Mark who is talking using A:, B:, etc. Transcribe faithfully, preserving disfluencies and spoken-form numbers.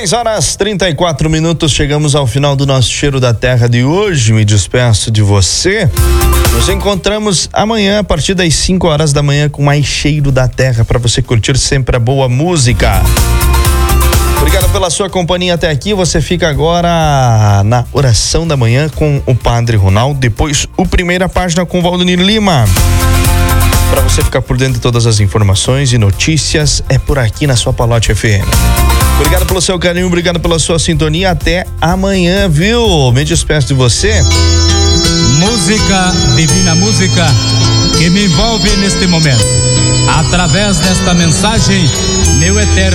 A: seis horas trinta e quatro minutos, chegamos ao final do nosso Cheiro da Terra de hoje. Me despeço de você. Nos encontramos amanhã a partir das cinco horas da manhã com mais Cheiro da Terra para você curtir sempre a boa música. Obrigado pela sua companhia até aqui. Você fica agora na oração da manhã com o Padre Ronaldo, depois o Primeira Página com o Valdomiro Lima. Para você ficar por dentro de todas as informações e notícias, é por aqui na sua Palote F M. Obrigado pelo seu carinho, obrigado pela sua sintonia. Até amanhã, viu? Me despeço de você.
B: Música, divina música, que me envolve neste momento. Através desta mensagem, meu eterno